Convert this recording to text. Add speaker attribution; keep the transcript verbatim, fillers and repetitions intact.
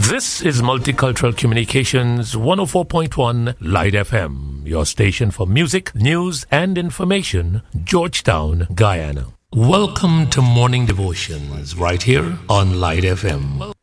Speaker 1: This is Multicultural Communications one oh four point one Light F M, your station for music, news, and information, Georgetown, Guyana. Welcome to Morning Devotions right here on Light F M.